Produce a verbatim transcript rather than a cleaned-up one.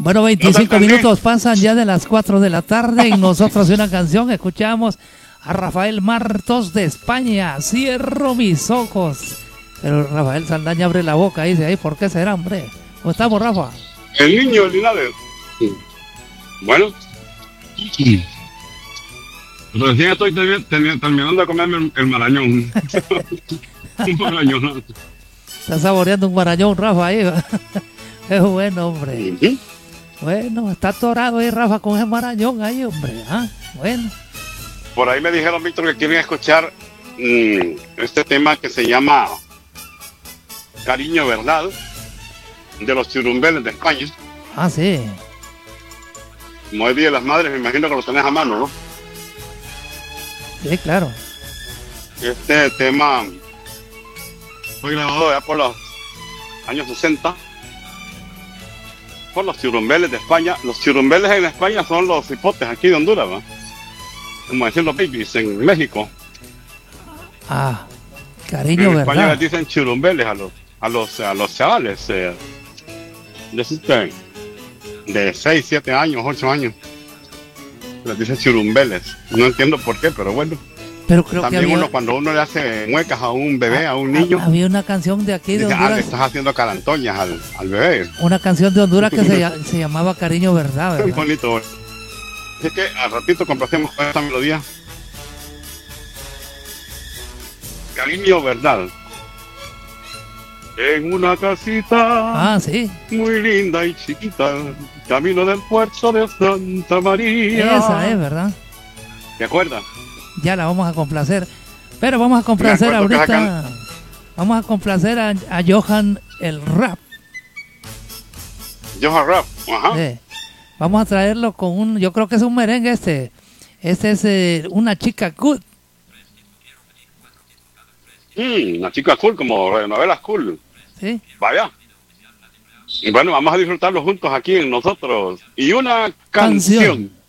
Bueno, veinticinco minutos pasan ya de las cuatro de la tarde y nosotros una canción escuchamos a Rafael Martos de España, Cierro mis ojos. Pero Rafael Saldaña abre la boca y dice, ay, ¿por qué será, hombre? ¿Cómo estamos, Rafa? El niño Linares. Bueno. Recién estoy termi- termi- terminando de comerme el, el marañón. Un marañón. Está saboreando un marañón, Rafa, ahí. Es bueno, hombre. Uh-huh. Bueno, está atorado ahí, Rafa, con ese marañón ahí, hombre. ¿Ah? Bueno. Por ahí me dijeron, Víctor, que quieren escuchar mmm, este tema que se llama Cariño Verdad, de los Chirumbeles de España. Ah, sí. Como es Día de las Madres, me imagino que lo tenés a mano, ¿no? Sí, claro. Este tema fue grabado ya por los años sesenta por los Chirumbeles de España. Los Chirumbeles en España son los hipotes aquí de Honduras, ¿no? Como decir los babies en México. Ah, cariño, en verdad. España les dicen chirumbeles a los a los a los chavales eh, de, de seis, siete años, ocho años. Les dicen chirumbeles. No entiendo por qué, pero bueno. Pero creo También que había, uno cuando uno le hace muecas a un bebé, a un niño, había una canción de aquí de dice, Honduras. ah, le estás haciendo carantoñas al, al bebé. Una canción de Honduras que se, se llamaba Cariño Verdad, Muy ¿verdad? bonito. Así que al ratito complacemos con esta melodía. Cariño Verdad. En una casita Ah, sí. muy linda y chiquita, camino del puerto de Santa María. Esa es, ¿verdad? ¿Te acuerdas? Ya la vamos a complacer. Pero vamos a complacer Me acuerdo que ahorita. Vamos a complacer a, a Johan el Rap. Johan Rap, ajá. Sí. Vamos a traerlo con un, yo creo que es un merengue este. Este es eh, una chica good. Mm, una chica cool, como novelas cool. Sí. Vaya. Y bueno, vamos a disfrutarlo juntos aquí en nosotros. Y una canción. Canción.